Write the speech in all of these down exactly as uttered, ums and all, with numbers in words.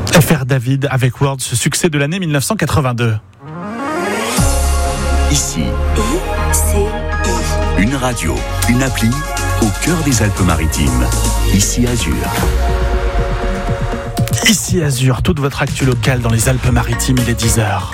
F R David avec World, ce succès de l'année mille neuf cent quatre-vingt-deux. Ici, I C I. une radio, une appli au cœur des Alpes-Maritimes. Ici Azur. Ici Azur, toute votre actu locale dans les Alpes-Maritimes, il est dix heures.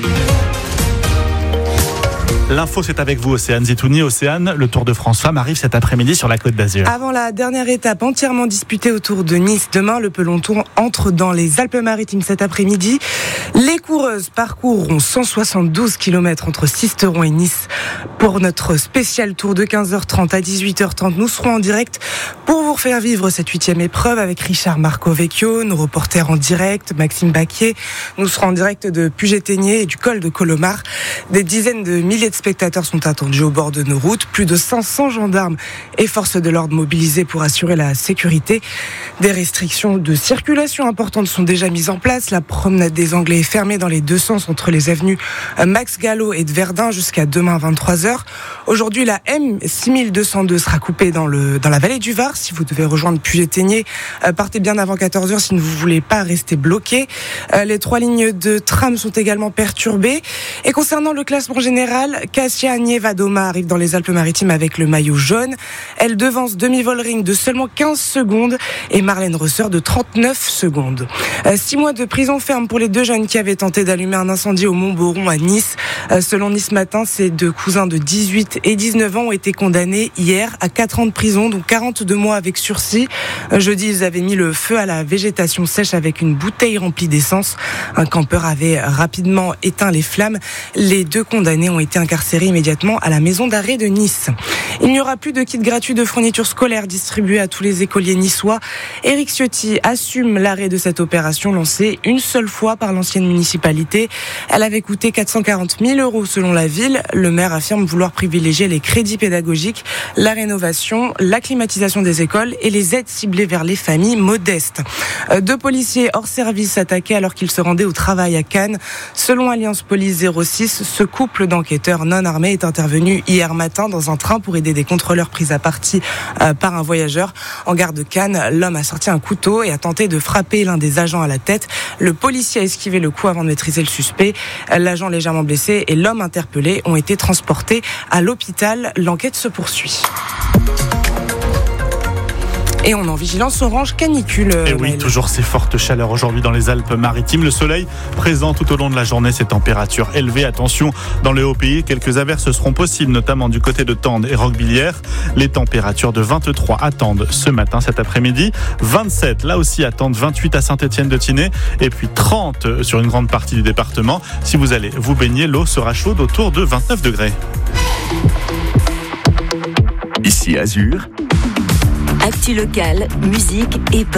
L'info, c'est avec vous, Océane Zitouni. Océane, le Tour de France Femmes arrive cet après-midi sur la Côte d'Azur. Avant la dernière étape entièrement disputée autour de Nice, demain, le peloton entre dans les Alpes-Maritimes cet après-midi. Les coureuses parcourront cent soixante-douze kilomètres entre Sisteron et Nice. Pour notre spécial Tour de quinze heures trente à dix-huit heures trente, nous serons en direct pour vous faire vivre cette huitième épreuve avec Richard Marcovecchio, nos reporters en direct, Maxime Baquier. Nous serons en direct de Puget-Théniers et du col de Colomar. Des dizaines de milliers de spectateurs sont attendus au bord de nos routes. Plus de cinq cents gendarmes et forces de l'ordre mobilisés pour assurer la sécurité. Des restrictions de circulation importantes sont déjà mises en place. La promenade des Anglais est fermée dans les deux sens entre les avenues Max Gallo et de Verdun jusqu'à demain vingt-trois heures. Aujourd'hui, la M six mille deux cent deux sera coupée dans, le, dans la vallée du Var. Si vous devez rejoindre Puget-Théniers, euh, partez bien avant quatorze heures si vous ne voulez pas rester bloqué. Euh, les trois lignes de tram sont également perturbées. Et concernant le classement général, Kasia Nievadoma arrive dans les Alpes-Maritimes avec le maillot jaune. Elle devance Demi Vollering de seulement quinze secondes et Marlène Reuser de trente-neuf secondes. Euh, six mois de prison ferme pour les deux jeunes qui avaient tenté d'allumer un incendie au Mont-Boron à Nice. Euh, selon Nice Matin, ces deux cousins de dix-huit et dix-neuf ans ont été condamnés hier à quatre ans de prison, donc quarante-deux mois avec sursis. Euh, jeudi, ils avaient mis le feu à la végétation sèche avec une bouteille remplie d'essence. Un campeur avait rapidement éteint les flammes. Les deux condamnés ont été incarcérés immédiatement à la maison d'arrêt de Nice. Il n'y aura plus de kits gratuits de fournitures scolaires distribués à tous les écoliers niçois. Éric Ciotti assume l'arrêt de cette opération lancée une seule fois par l'ancienne municipalité. Elle avait coûté quatre cent quarante mille euros selon la ville. Le maire affirme vouloir privilégier les crédits pédagogiques, la rénovation, la climatisation des écoles et les aides ciblées vers les familles modestes. Deux policiers hors service attaqués alors qu'ils se rendaient au travail à Cannes. Selon Alliance Police zéro six, ce couple d'enquêteurs non armés est intervenu hier matin dans un train pour aider des contrôleurs pris à partie euh, par un voyageur. En gare de Cannes, l'homme a sorti un couteau et a tenté de frapper l'un des agents à la tête. Le policier a esquivé le coup avant de maîtriser le suspect. L'agent légèrement blessé et l'homme interpellé ont été transportés à l'hôpital. L'enquête se poursuit. Et on est en vigilance orange canicule. Et oui, toujours ces fortes chaleurs aujourd'hui dans les Alpes-Maritimes. Le soleil présent tout au long de la journée, ces températures élevées. Attention, dans le Haut-Pays, quelques averses seront possibles, notamment du côté de Tende et Roquebillière. Les températures de vingt-trois attendent ce matin, cet après-midi. vingt-sept, là aussi, attendent vingt-huit à Saint-Étienne-de-Tinée. Et puis trente sur une grande partie du département. Si vous allez vous baigner, l'eau sera chaude autour de vingt-neuf degrés. Ici Azur. Actu locale, musique et